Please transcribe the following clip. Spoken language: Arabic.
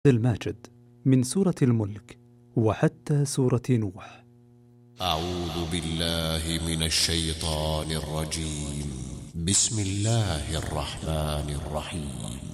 الماجد من سورة الملك وحتى سورة نوح. أعوذ بالله من الشيطان الرجيم. بسم الله الرحمن الرحيم.